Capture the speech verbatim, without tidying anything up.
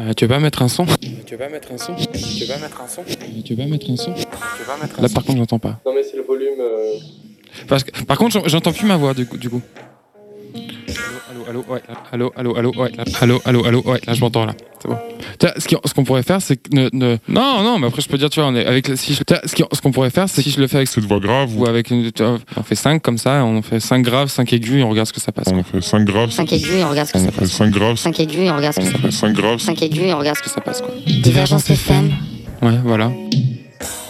Euh, tu veux pas mettre un son? Tu veux pas mettre un son? Tu veux pas mettre un son? Tu veux pas mettre un son? Tu veux pas mettre un Là, son par contre, j'entends pas. Non, mais c'est le volume. Euh... Parce que, par contre, j'entends plus ma voix du coup. Du coup. Allô, allô, allô, ouais. Allô, allô, allô, ouais. Allô, allô, allô, ouais. Là, je m'entends là. C'est bon. Tu vois, ce, qui, ce qu'on pourrait faire, c'est que ne, ne... non, non, mais après, je peux dire, tu vois, on est avec si je... tu vois, ce, qui, ce qu'on pourrait faire, c'est si je le fais avec cette voix grave ou avec une, tu vois, on fait cinq comme ça, on fait cinq graves, cinq aigus et on regarde ce que ça passe. On fait cinq graves, cinq aigus et on regarde ce que ça passe. cinq graves, cinq aigus et on regarde ce que ça passe. cinq graves, cinq aigus et on regarde ce Ce que ça passe quoi. Divergence F M. Ouais, voilà.